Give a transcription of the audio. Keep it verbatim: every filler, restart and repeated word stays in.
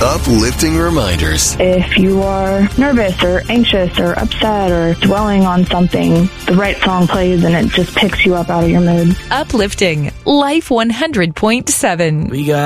uplifting reminders. If you are nervous or anxious or upset or dwelling on something, the right song plays and it just picks you up out of your mood. Uplifting Life one hundred point seven. We got